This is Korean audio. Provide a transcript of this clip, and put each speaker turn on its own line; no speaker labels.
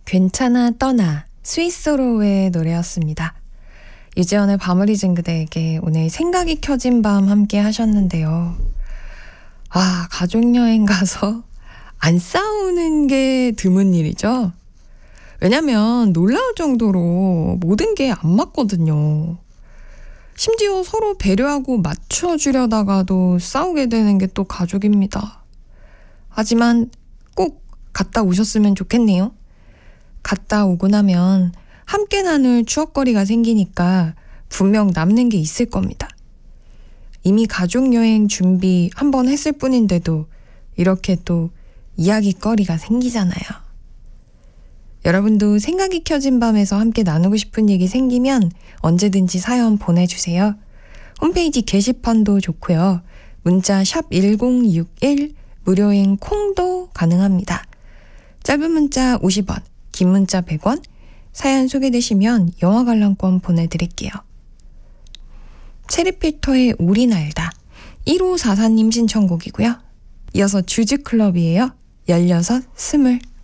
괜찮아 떠나 스위스로의 노래였습니다. 유재현의 밤을 잊은 그대에게 오늘 생각이 켜진 밤 함께 하셨는데요. 가족여행 가서 안 싸우는 게 드문 일이죠. 왜냐면 놀라울 정도로 모든 게 안 맞거든요. 심지어 서로 배려하고 맞춰주려다가도 싸우게 되는 게 또 가족입니다. 하지만 꼭 갔다 오셨으면 좋겠네요. 갔다 오고 나면 함께 나눌 추억거리가 생기니까 분명 남는 게 있을 겁니다. 이미 가족여행 준비 한번 했을 뿐인데도 이렇게 또 이야기거리가 생기잖아요. 여러분도 생각이 켜진 밤에서 함께 나누고 싶은 얘기 생기면 언제든지 사연 보내주세요. 홈페이지 게시판도 좋고요. 문자 샵 1061 무료인 콩도 가능합니다. 짧은 문자 50원, 긴 문자 100원, 사연 소개되시면 영화 관람권 보내드릴게요. 체리필터의 우리 날다 1544님 신청곡이고요. 이어서 주즈클럽이에요. 16, 20